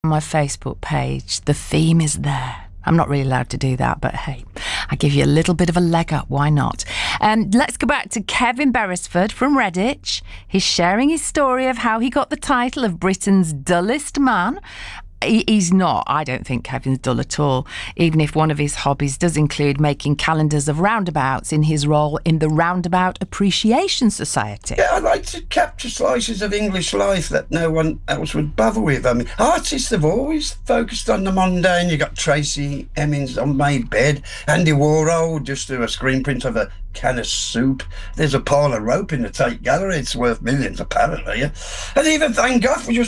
my Facebook page. The theme is there. I'm not really allowed to do that, but hey, I give you a little bit of a leg up. Why not? Let's go back to Kevin Beresford from Redditch. He's sharing his story of how he got the title of Britain's dullest man. He's not. I don't think Kevin's dull at all, even if one of his hobbies does include making calendars of roundabouts in his role in the Roundabout Appreciation Society. Yeah, I like to capture slices of English life that no one else would bother with. I mean, artists have always focused on the mundane. You got Tracy Emin's On My Bed, Andy Warhol just do a screen print of a can of soup. There's a pile of rope in the Tate Gallery. It's worth millions, apparently. Yeah? And even Van Gogh was just